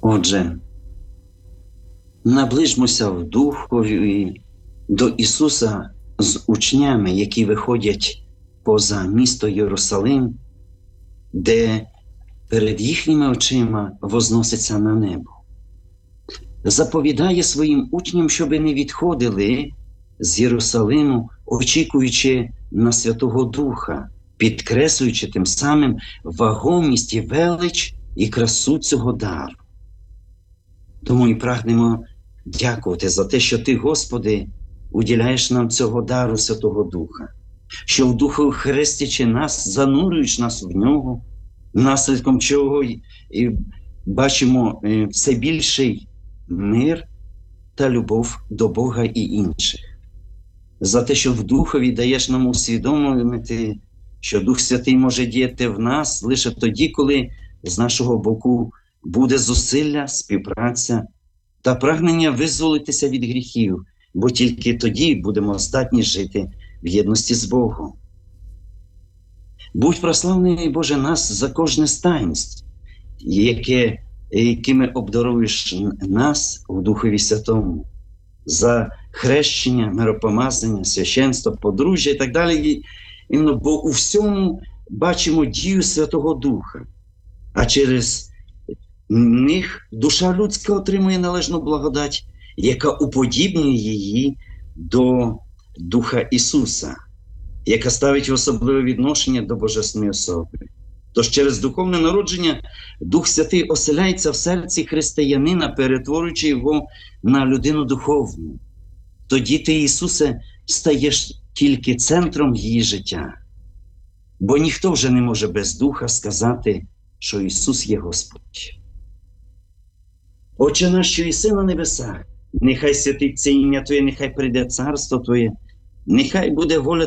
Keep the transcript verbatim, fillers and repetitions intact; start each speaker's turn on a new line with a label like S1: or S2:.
S1: Отже, наближмося в духові до Ісуса з учнями, які виходять поза місто Єрусалим, де перед їхніми очима возноситься на небо. Заповідає своїм учням, щоби не відходили з Єрусалиму, очікуючи на Святого Духа, підкреслюючи тим самим вагомість і велич і красу цього дару. Тому і прагнемо дякувати за те, що Ти, Господи, уділяєш нам цього дару Святого Духа, що в Духу хрестячи нас, занурюєш нас в нього, наслідком чого і бачимо все більший мир та любов до Бога і інших. За те, що в Духові даєш нам усвідомити, що Дух Святий може діяти в нас лише тоді, коли з нашого боку буде зусилля, співпраця та прагнення визволитися від гріхів, бо тільки тоді будемо здатні жити в єдності з Богом. Будь прославлений, Боже, нас за кожне з таїнств, яке, якими обдаруєш нас у Духові Святому, за хрещення, миропомазання, священство, подружжя і так далі. Бо у всьому бачимо дію Святого Духа, а через них душа людська отримує належну благодать, яка уподібнює її до Духа Ісуса, яка ставить в особливе відношення до Божественної особи. Тож через духовне народження Дух Святий оселяється в серці християнина, перетворюючи його на людину духовну. Тоді ти, Ісусе, стаєш тільки центром її життя. Бо ніхто вже не може без Духа сказати, що Ісус є Господь. Отче наш, що єси на небесах, нехай святиться ім'я Твоє, нехай прийде царство Твоє, нехай буде воля